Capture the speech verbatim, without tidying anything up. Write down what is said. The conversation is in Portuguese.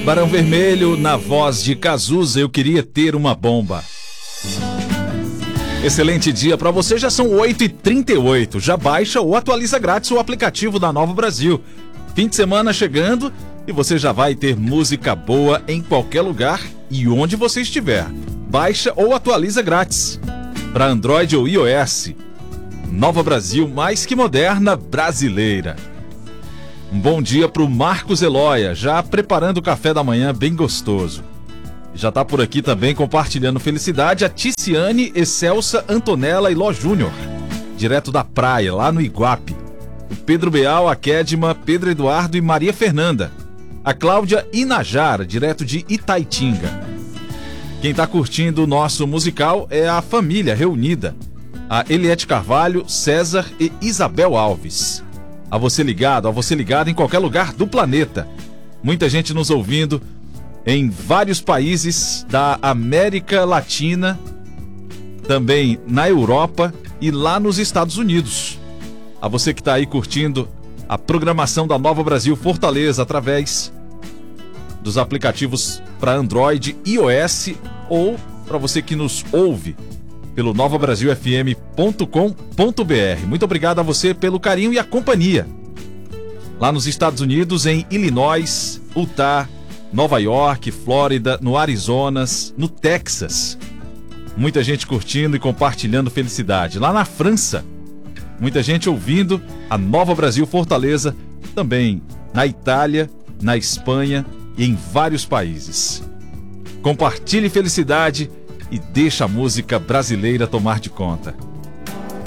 Barão Vermelho, na voz de Cazuza, Eu Queria Ter Uma Bomba. Excelente dia para você, já são oito e trinta e oito. Já baixa ou atualiza grátis o aplicativo da Nova Brasil. Fim de semana chegando e você já vai ter música boa em qualquer lugar e onde você estiver. Baixa ou atualiza grátis para Android ou iOS. Nova Brasil, mais que moderna, brasileira. Um bom dia para o Marcos Eloia, já preparando o café da manhã bem gostoso. Já está por aqui também compartilhando felicidade a Ticiane, Excelsa, Antonella e Ló Júnior, direto da praia, lá no Iguape. O Pedro Beal, a Kedma, Pedro Eduardo e Maria Fernanda. A Cláudia Inajara, direto de Itaitinga. Quem está curtindo o nosso musical é a família reunida. A Eliette Carvalho, César e Isabel Alves. A você ligado, a você ligado em qualquer lugar do planeta. Muita gente nos ouvindo em vários países da América Latina, também na Europa e lá nos Estados Unidos. A você que está aí curtindo a programação da Nova Brasil Fortaleza através dos aplicativos para Android, iOS ou para você que nos ouve pelo nova brasil f m ponto com ponto b r. Muito obrigado a você pelo carinho e a companhia. Lá nos Estados Unidos, em Illinois, Utah, Nova York, Flórida, no Arizonas, no Texas. Muita gente curtindo e compartilhando felicidade. Lá na França, muita gente ouvindo a Nova Brasil Fortaleza, também na Itália, na Espanha e em vários países. Compartilhe felicidade e deixa a música brasileira tomar de conta.